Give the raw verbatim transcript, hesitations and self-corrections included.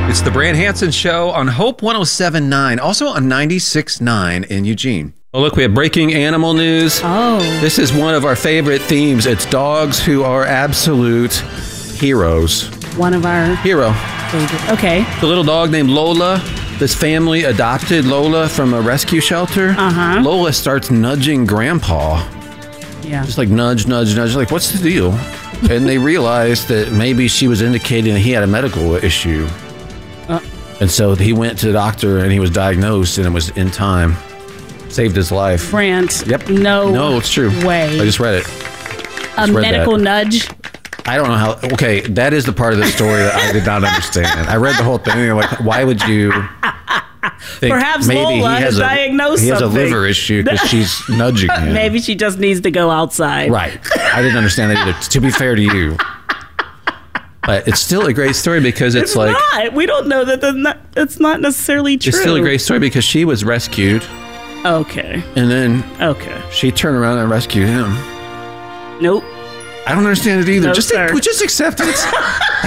It's the Brand Hansen Show on Hope one oh seven point nine, also on ninety-six point nine in Eugene. Oh, look, we have breaking animal news. Oh. This is one of our favorite themes. It's dogs who are absolute heroes. One of our Hero. favorite. Okay. The little dog named Lola. This family adopted Lola from a rescue shelter. Uh-huh. Lola starts nudging Grandpa. Yeah. Just like nudge, nudge, nudge. Like, what's the deal? And they realized that maybe she was indicating that he had a medical issue. Uh. And so he went to the doctor and he was diagnosed and it was in time. Saved his life. Brant. Yep. No. No, it's true. Way. I just read it. A Just read medical that. nudge. I don't know how. Okay, that is the part of the story that I did not understand. I read the whole thing. And I'm like, why would you think Perhaps maybe Lola he has is a, diagnosed he has something. a liver issue because she's nudging him. Maybe she just needs to go outside. Right. I didn't understand that either. To be fair to you. But it's still a great story because it's, It's like... not. We don't know that the, not, it's not necessarily true. It's still a great story because she was rescued Okay. and then Okay. she turned around and rescued him. Nope. I don't understand it either. No, just sir. we just accept it.